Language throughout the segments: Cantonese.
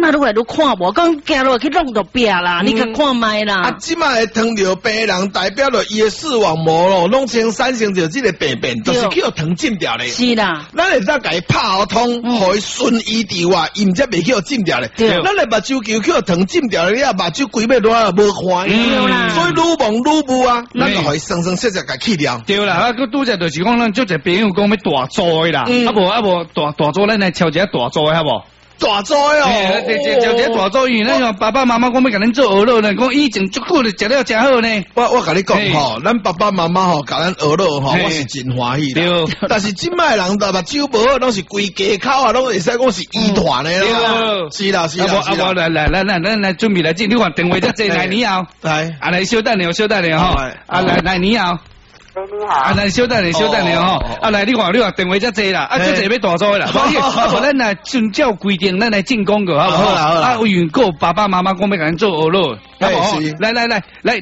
仔愈来愈看无，讲行落去弄到壁啦，你甲看卖啦。 啊，即摆会糖尿病人代表着伊的视网膜咯，拢先产生着这个病变，就是去互糖浸掉咧。 是啦， 咱会当甲伊拍好通，互伊顺医治啊，伊毋则袂去互浸掉咧。咱的目睭球去互糖浸掉咧，你啊目睭规尾落无看。 对啦， 所以愈望愈雾啊，咱就互伊生生切切甲去掉。 对啦，啊，佮拄则就是讲，咱足侪朋友讲要大做的啦，啊无大做，咱来挑一个大做的好无？ 大做哦， 挑一个大做，因为咱爸爸妈妈讲要甲咱做鹅肉呢，讲以前足久就食了真好呢。 我甲你讲吼，咱爸爸妈妈吼甲咱鹅肉吼，我是真欢喜的。但是即摆人的目睭无好，拢是规家口啊，拢会使讲是遗传的啦。是啦是啦是啦。 来准备来进，你看电话才坐来你后，来稍等了吼，来你后。 你好。 来稍等了吼，来你看电话才坐啦，这坐要大做啦，无咱来遵照规定，咱来进攻个好不好？有缘故爸爸妈妈讲要甲咱做鹅肉，好不好？来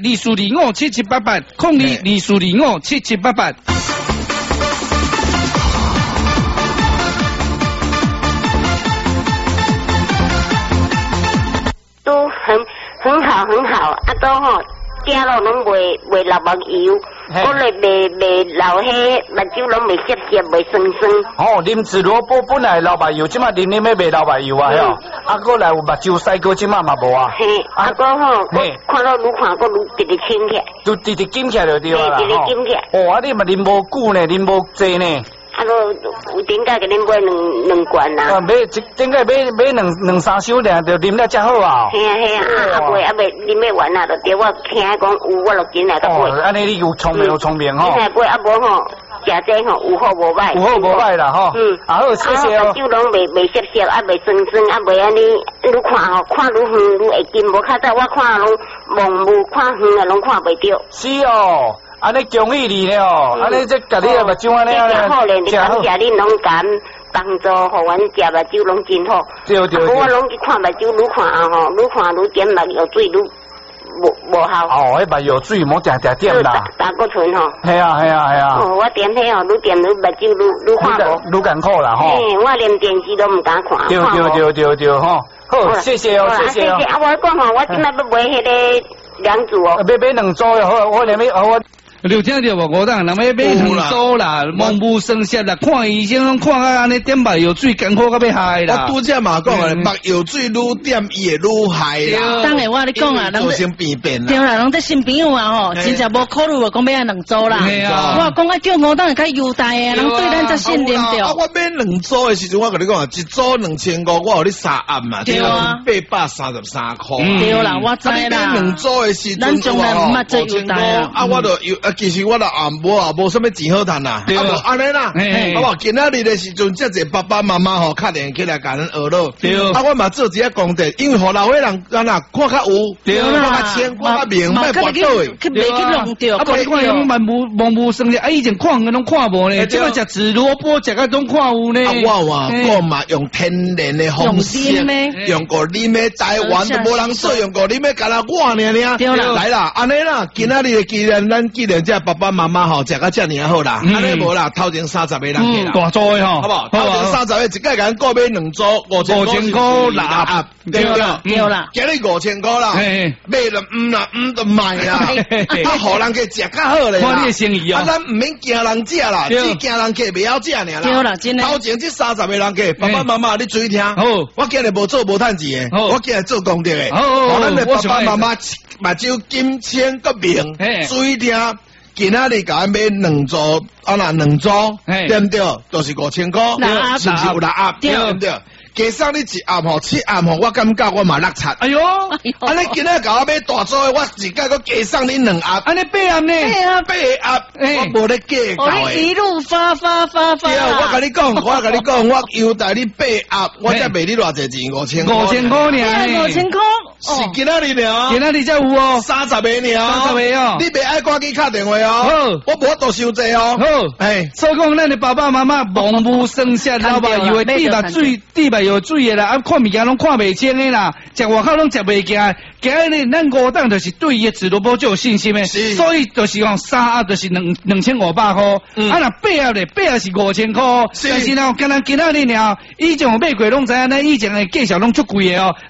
24257788，0224257788。 都很好，啊都吼，食了拢袂流目油，我来袂流迄目睭拢袂涩涩，袂酸酸。 哦，啉紫萝卜本来流目油，即马啉要袂流目油啊，吼。啊，过来有目睭塞过，即马嘛无啊。 嘿，啊个吼，看到愈看个愈直直轻起来。 就直直紧起来就对啦。 直直紧起来。 哦，啊你嘛啉无久呢，啉无济呢。 啊个有顶个给恁买两罐啦。 啊，买顶个买两三箱尔，就啉了才好啊。 嘿啊，啊袂啉袂完啊，就对我听讲有，我就进来个买。 哦，安尼你有聪明吼。 进来买啊无吼，食这吼有好无歹。 有好无歹啦吼。啊好，谢谢哦。 目睭拢袂涩涩，啊袂酸酸，啊袂安尼，愈看吼看愈远愈会近，无较早我看拢蒙雾，看远啊拢看袂着。 是哦。安尼恭喜你了，安尼这家己的目睭安尼啊， 真好咧！你感谢恁拢敢帮助，互阮食目睭拢真好。 对。 我拢去看目睭，愈看啊吼，愈看愈点目药水愈无效。 哦，迄目药水莫定点啦。 胆固醇吼。 系啊。 哦，我点迄吼，愈点愈目睭愈看无。 愈艰苦啦吼。 嘿，我连电视都唔敢看。 对吼。好，谢谢哦。 谢谢。啊，我讲吼，我今仔要买迄个两组哦。 买两组哦，好，我连我。 你有听到无？我当人要买两组啦，蒙雾生涩啦，看医生拢看啊，安尼点目药水艰苦到要害啦。 我拄则嘛讲啊，目药水愈点伊会愈害啦。 当然我你讲啊，人造成病变啦。 对啦，人这新朋友啊吼，真正无考虑过讲要安两组啦。我讲啊叫我当然较优待啊，人对咱才信任着。 我买两组的时阵，我甲你讲啊，一组2500，我互你3暗嘛，对啊，833块。 对啦，我知啦。 买两组的时阵， 咱从来毋捌做优待啊。 啊，我就其实我就无什么钱好赚啦，啊无安尼啦，好无？今仔日的时阵，遮侪爸爸妈妈吼，敲电起来甲咱学咯。啊，我嘛做一个功德，因为互老岁人干呐看较有，看较清，看较明，莫跋倒去， 去袂去弄着。 啊，无你看拢蒙雾生的，啊以前看拢看无呢，即个食紫萝卜食个拢看有呢。 啊，我讲嘛用天然的方式，用过啉的台湾都无人做，用过啉的，干那我尔。来啦，安尼啦，今仔日既然这爸爸妈妈吼食到遮尔好啦，安尼无啦，头前30个人去啦， 大做的吼， 好不好？头前30个，一个人各买两组，5000块6盒，对啦，今日5000块啦，买了唔就卖啦，啊，互人去食较好咧， 看你的生意啊，咱唔免惊人食啦，只惊人客袂晓食尔啦， 对啦，真诶。 头前这30个人客，爸爸妈妈你注意听，我今日无做无趁钱的，我今日做功德的，互咱的爸爸妈妈目睭金清个明，注意听。今仔日甲咱买两组，啊那两组，对唔对？都是5000块，是不是有6盒？对唔对？加上你1盒吼，7盒吼，我感觉我嘛落差。 哎呦， 安尼今仔甲我买大组的，我自家搁加上你2盒， 安尼8盒呢 ？8盒，我无咧计较的。一路发。对， 我甲你讲，我优待你8盒，我才卖你偌济钱？5000块。 5000块呢 ？5000块。 是今仔日了， 今仔日才有哦 ，30个了 ，30个哦， 你袂爱赶紧敲电话哦，好，我无多收济哦， 好，所以讲咱的爸爸妈妈蒙雾生涩，老爸以为滴目药水的啦，啊看物件拢看袂清的啦，食外口拢食袂惊，今日咱5档就是对伊的紫萝卜就有信心的，所以就是讲3盒就是2500块，啊那8盒咧，8盒是5000块，但是呢，今仔日了，以前有买过拢知影，咱以前的介绍拢足贵的哦。